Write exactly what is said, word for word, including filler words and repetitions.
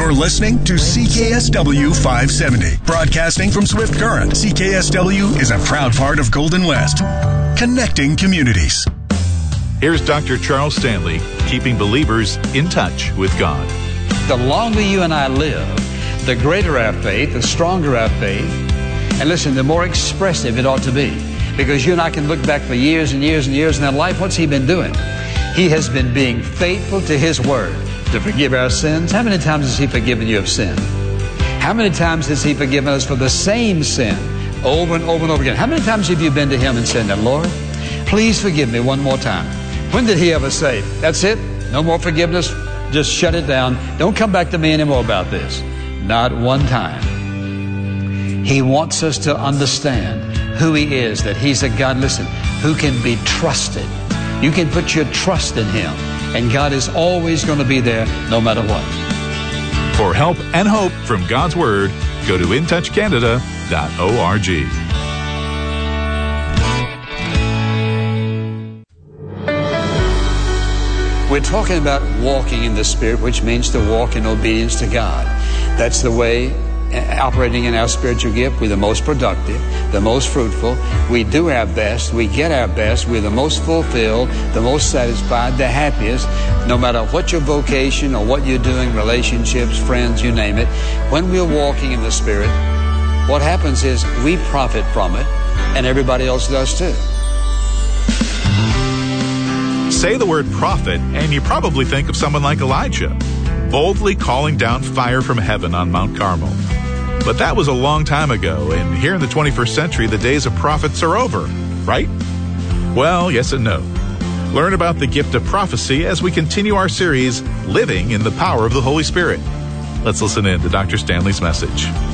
You're listening to C K S W five seventy, broadcasting from Swift Current. C K S W is a proud part of Golden West, connecting communities. Here's Doctor Charles Stanley, keeping believers in touch with God. The longer you and I live, the greater our faith, the stronger our faith, and listen, the more expressive it ought to be. Because you and I can look back for years and years and years in our life. What's He been doing? He has been being faithful to His Word to forgive our sins. How many times has He forgiven you of sin? How many times has He forgiven us for the same sin over and over and over again? How many times have you been to Him and said, now, Lord, please forgive me one more time? When did He ever say, that's it, no more forgiveness, just shut it down, don't come back to me anymore about this? Not one time. He wants us to understand who He is, that He's a God, listen, who can be trusted. You can put your trust in Him, and God is always going to be there no matter what. For help and hope from God's Word, go to in touch canada dot org. We're talking about walking in the Spirit, which means to walk in obedience to God. That's the way, operating in our spiritual gift, we're the most productive, the most fruitful. We do our best. We get our best. We're the most fulfilled, the most satisfied, the happiest, no matter what your vocation or what you're doing, relationships, friends, you name it. When we're walking in the Spirit, what happens is we profit from it, and everybody else does too. Say the word prophet, and you probably think of someone like Elijah, boldly calling down fire from heaven on Mount Carmel. But that was a long time ago, and here in the twenty-first century, the days of prophets are over, right? Well, yes and no. Learn about the gift of prophecy as we continue our series, Living in the Power of the Holy Spirit. Let's listen in to Doctor Stanley's message.